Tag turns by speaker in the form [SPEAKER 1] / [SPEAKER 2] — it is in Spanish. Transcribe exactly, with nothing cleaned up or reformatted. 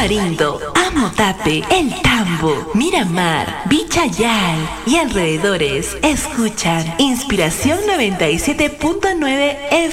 [SPEAKER 1] Tamarindo, Amotape, El Tambo, Miramar, Vichayal y alrededores escuchan Inspiración noventa y siete punto nueve F M.